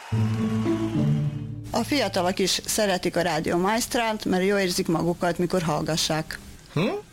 A fiatalok is szeretik a Rádió Maestrát, mert jól érzik magukat, mikor hallgassák.